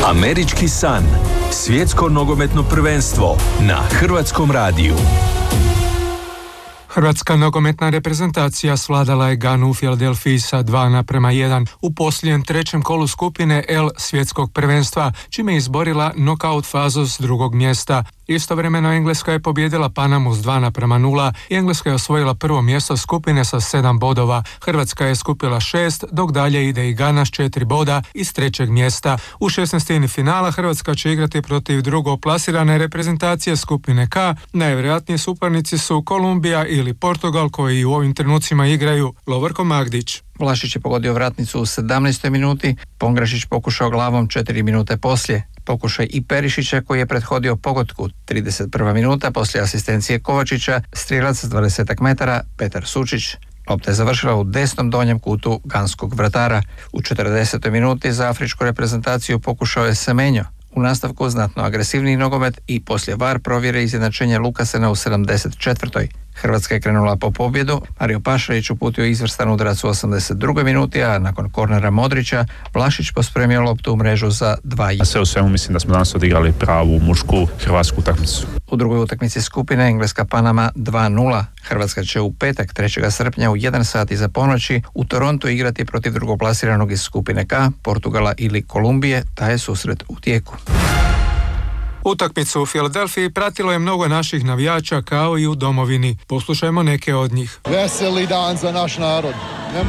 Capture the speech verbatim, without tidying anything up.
Američki san. Svjetsko nogometno prvenstvo na Hrvatskom radiju. Hrvatska nogometna reprezentacija svladala je Ganu u Filadelfiji sa dva naprema jedan u posljednjem trećem kolu skupine L svjetskog prvenstva, čime je izborila nokaut fazu s drugog mjesta. Istovremeno Engleska je pobijedila Panamu s dva naprema nula i Engleska je osvojila prvo mjesto skupine sa sedam bodova. Hrvatska je skupila šest, dok dalje ide i Gana s četiri boda iz trećeg mjesta. U šesnaestini finala Hrvatska će igrati protiv drugo plasirane reprezentacije skupine K. Najvjerojatnije suparnici su Kolumbija ili Portugal, koji u ovim trenucima igraju. Lovorko Magdić. Vlašić je pogodio vratnicu u sedamnaestoj minuti, Pongrašić pokušao glavom četiri minute poslije. Pokušaj i Perišića koji je prethodio pogodku. trideset prva minuta poslije asistencije Kovačića, strijelac s dvadeset metara Petar Sučić. Lopta je završila u desnom donjem kutu ganskog vratara. U četrdesetoj minuti za afričku reprezentaciju pokušao je Semenyo. U nastavku znatno agresivniji nogomet i poslije V A R provjere izjednačenja Lukasena u sedamdeset četvrtoj Hrvatska je krenula po pobjedu, Mario Pašalić uputio izvrstan udarac u osamdeset drugoj minuti, a nakon kornera Modrića, Vlašić pospremio loptu u mrežu za dva jedan. Sve u svemu mislim da smo danas odigrali pravu mušku hrvatsku utakmicu. U drugoj utakmici skupine Engleska Panama dva nula. Hrvatska će u petak trećeg srpnja u jedan sat iza ponoći u Torontu igrati protiv drugoplasiranog iz skupine K, Portugala ili Kolumbije, taj je susret u tijeku. Utakmicu u Filadelfiji pratilo je mnogo naših navijača kao i u domovini. Poslušajmo neke od njih. Veseli dan za naš narod.